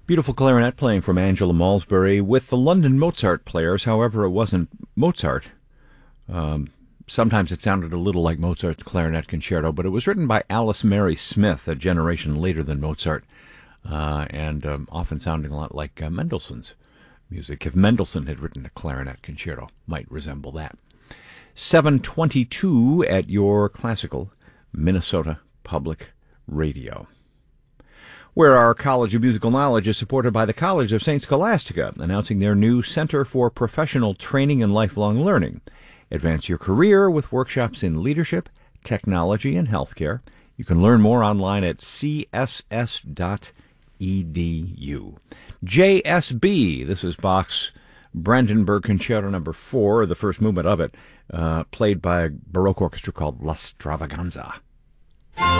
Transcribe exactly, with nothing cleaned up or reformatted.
Beautiful clarinet playing from Angela Malsbury with the London Mozart Players. However, it wasn't Mozart. Um, sometimes it sounded a little like Mozart's clarinet concerto, but it was written by Alice Mary Smith, a generation later than Mozart, uh, and um, often sounding a lot like uh, Mendelssohn's music. If Mendelssohn had written a clarinet concerto, might resemble that. seven twenty-two at your classical Minnesota Public Radio, where our College of Musical Knowledge is supported by the College of Saint Scholastica, announcing their new Center for Professional Training and Lifelong Learning. Advance your career with workshops in leadership, technology, and healthcare. You can learn more online at c s s dot e d u. J S B, this is Bach's Brandenburg Concerto number four, the first movement of it, uh, played by a Baroque orchestra called La Stravaganza.